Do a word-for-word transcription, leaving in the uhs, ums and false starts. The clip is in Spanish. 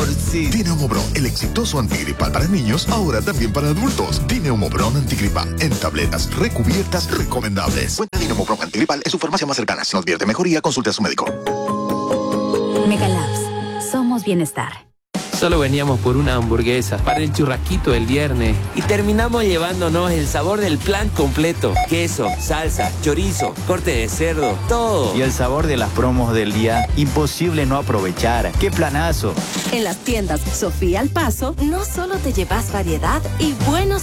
sí. Dineumobron, el exitoso antigripal para niños, ahora también para adultos. Dineumobron antigripal, en tabletas recubiertas recomendables. Cuenta Dineumobron antigripal en su farmacia más cercana. Si no advierte mejoría, consulte a su médico. Megalabs. Somos bienestar. Solo veníamos por una hamburguesa para el churrasquito del viernes y terminamos llevándonos el sabor del plan completo. Queso, salsa, chorizo, corte de cerdo, todo. Y el sabor de las promos del día, imposible no aprovechar. ¡Qué planazo! En las tiendas Sofía al Paso, no solo te llevas variedad y buenos